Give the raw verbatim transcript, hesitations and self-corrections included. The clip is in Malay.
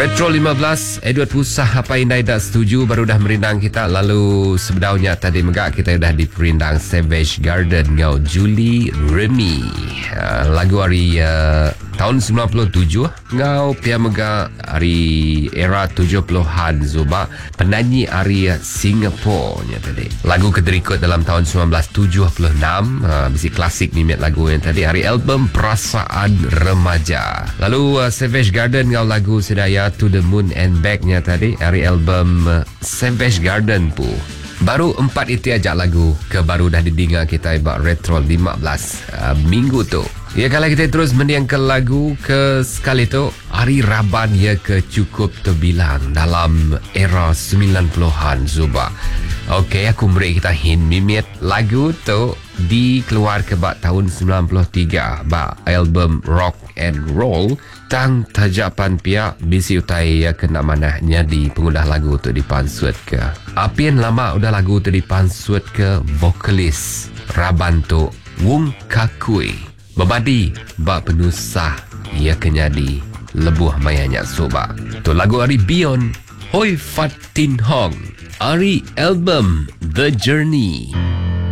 Retro lima belas, Edward Pusah apa indai dah setuju baru dah merindang kita. Lalu sebenarnya tadi megak kita dah diperindang Savage Garden ngau Julie Remy. Uh, lagu hari uh, tahun sembilan puluh tujuh ngau pia megak hari era tujuh puluhan Zuba. Penyanyi hari Singapore nya tadi. Lagu keterikut dalam tahun sembilan belas tujuh puluh enam. Uh, bisi klasik ni met lagu yang tadi hari album Perasaan Remaja. Lalu uh, Savage Garden ngau lagu sedaya To the Moon and Back-nya tadi hari album uh, Savage Garden pu. Baru empat itu aja lagu ke baru dah didengar kita ibak Retro lima belas uh, minggu tu. Ya, kalau kita terus mendiang ke lagu ke sekali tu hari Raban ya ke cukup terbilang dalam era sembilan puluhan Zuba. Okey, aku beri kita hint mimit lagu tu dikeluar ke bak tahun sembilan puluh tiga bak album Rock and Roll tang tajapan pia bisi utai ya kena manahnya di pengundah lagu tu dipansut ke. Apian lama udah lagu tu dipansut ke vokalis Raban tu Wong Kakui. Babadi bak penusah ia kenyadi lebuh mayanya soba. Tu lagu hari Beyond Hoi Fat Tin Hong. Ari album The Journey.